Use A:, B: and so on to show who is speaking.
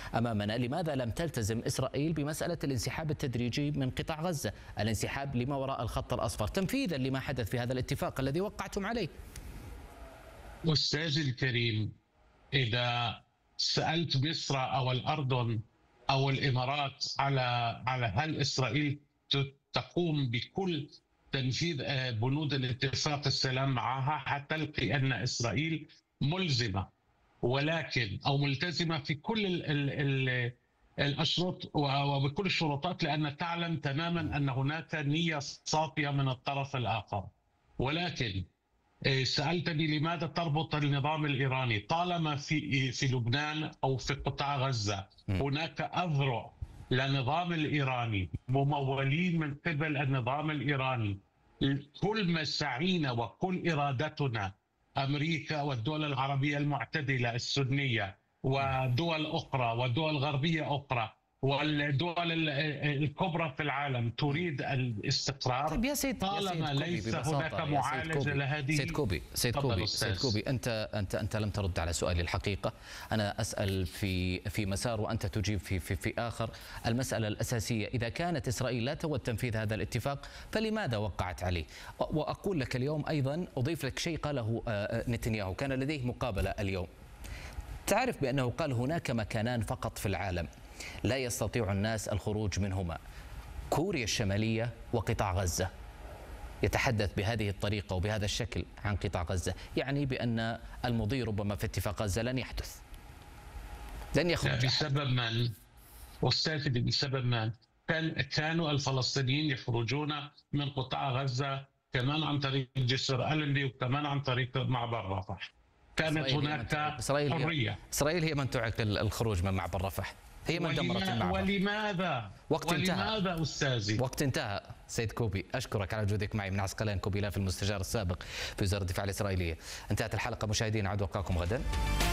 A: أمامنا. لماذا لم تلتزم إسرائيل بمسألة الانسحاب التدريجي من قطاع غزة، الانسحاب لما وراء الخط الأصفر، تنفيذا لما حدث في هذا الاتفاق الذي وقعتم عليه؟
B: أستاذي الكريم، إذا سألت مصر أو الأردن أو الإمارات على هل إسرائيل تقوم بكل تنفيذ بنود الاتفاق السلام معها، هتلقي أن إسرائيل ملزمة أو ملتزمة في كل الأشروط وبكل الشروطات، لأن تعلم تماما أن هناك نية صافية من الطرف الآخر. ولكن سألتني لماذا تربط النظام الإيراني؟ طالما في لبنان أو في قطاع غزة هناك أذرع للنظام الإيراني ممولين من قبل النظام الإيراني، كل مساعينا وكل إرادتنا أمريكا والدول العربية المعتدلة السنية ودول أخرى ودول غربية أخرى والدول الكبرى في العالم تريد الاستقرار.
A: طيب يا سيد
B: طالما ليس هناك معالجة لهذه.
A: سيد كوبي أنت لم ترد على سؤالي الحقيقة. أنا أسأل في مسار وأنت تجيب في آخر. المسألة الأساسية، إذا كانت إسرائيل لا تود تنفيذ هذا الاتفاق فلماذا وقعت عليه؟ وأقول لك اليوم أيضا، أضيف لك شيء قاله نتنياهو، كان لديه مقابلة اليوم. تعرف بأنه قال هناك مكانان فقط في العالم لا يستطيع الناس الخروج منهما، كوريا الشمالية وقطاع غزة. يتحدث بهذه الطريقة وبهذا الشكل عن قطاع غزة، يعني بأن المضي ربما في اتفاق غزة لن يحدث، لن يخرج.
B: بسبب من؟ أستاذي، بسبب من؟ كانوا الفلسطينيين يخرجون من قطاع غزة كمان عن طريق جسر ألندي وكمان عن طريق معبر رفح. كانت هناك حرية.
A: إسرائيل هي من تعيق الخروج من معبر رفح، هي من دمرت المعبر.
B: ولماذا أستاذي؟
A: وقت انتهى. سيد كوبي، أشكرك على وجودك معي من عسقلان. كوبي لاف، المستشار السابق في وزارة الدفاع الإسرائيلية. انتهت الحلقة مشاهدينا، عد وألقاكم غدا.